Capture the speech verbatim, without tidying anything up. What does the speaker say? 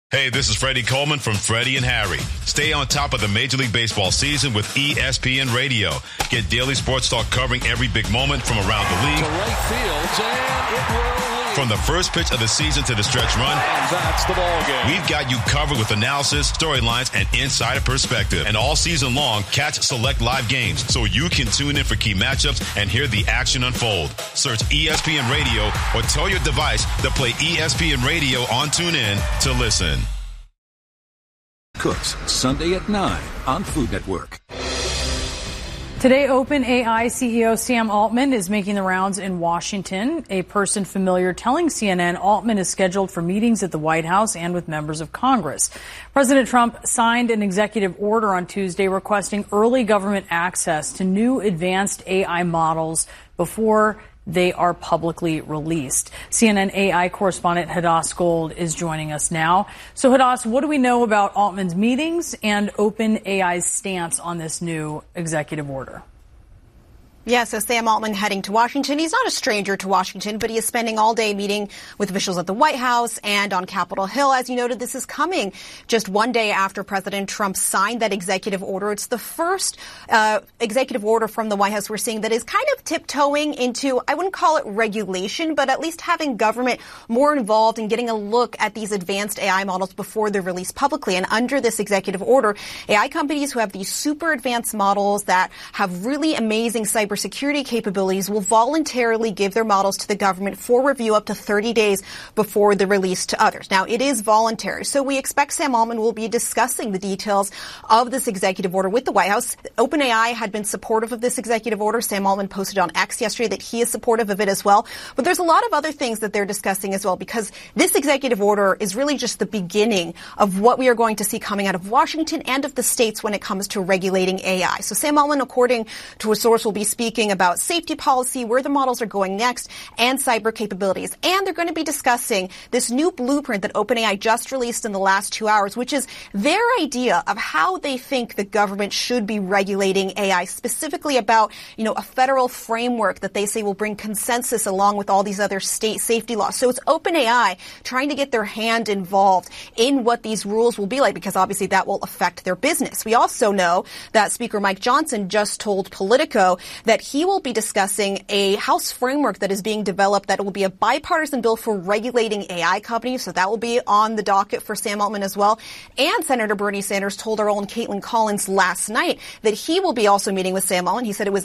Hey, this is Freddie Coleman from Freddie and Harry. Stay on top of the Major League Baseball season with E S P N Radio. Get daily sports talk covering every big moment from around the league. To right field, and it will lead. From the first pitch of the season to the stretch run. And that's the ball game. We've got you covered with analysis, storylines, and insider perspective. And all season long, catch select live games so you can tune in for key matchups and hear the action unfold. Search E S P N Radio or tell your device to play E S P N Radio on TuneIn to listen. Cooks, Sunday at nine on Food Network. Today, OpenAI C E O Sam Altman is making the rounds in Washington. A person familiar telling C N N Altman is scheduled for meetings at the White House and with members of Congress. President Trump signed an executive order on Tuesday requesting early government access to new advanced A I models before they are publicly released. C N N A I correspondent Hadass Gold is joining us now. So Hadass, what do we know about Altman's meetings and OpenAI's stance on this new executive order? Yeah, so Sam Altman heading to Washington. He's not a stranger to Washington, but he is spending all day meeting with officials at the White House and on Capitol Hill. As you noted, this is coming just one day after President Trump signed that executive order. It's the first uh, executive order from the White House we're seeing that is kind of tiptoeing into, I wouldn't call it regulation, but at least having government more involved in getting a look at these advanced A I models before they're released publicly. And under this executive order, A I companies who have these super advanced models that have really amazing cyber security capabilities will voluntarily give their models to the government for review up to thirty days before they're released to others. Now, it is voluntary, so we expect Sam Altman will be discussing the details of this executive order with the White House. OpenAI had been supportive of this executive order. Sam Altman posted on X yesterday that he is supportive of it as well. But there's a lot of other things that they're discussing as well, because this executive order is really just the beginning of what we are going to see coming out of Washington and of the states when it comes to regulating A I. So Sam Altman, according to a source, will be speaking Speaking about safety policy, where the models are going next, and cyber capabilities. And they're going to be discussing this new blueprint that OpenAI just released in the last two hours, which is their idea of how they think the government should be regulating A I, specifically about, you know, a federal framework that they say will bring consensus along with all these other state safety laws. So it's OpenAI trying to get their hand involved in what these rules will be like, because obviously that will affect their business. We also know that Speaker Mike Johnson just told Politico that he will be discussing a House framework that is being developed that will be a bipartisan bill for regulating A I companies. So that will be on the docket for Sam Altman as well. And Senator Bernie Sanders told our own Caitlin Collins last night that he will be also meeting with Sam Altman. He said it was